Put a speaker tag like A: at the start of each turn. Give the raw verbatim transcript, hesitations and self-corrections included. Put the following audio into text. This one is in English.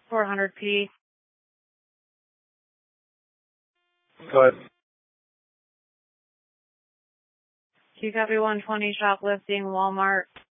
A: four hundred P.
B: Go ahead.
A: Q copy one twenty shoplifting Walmart.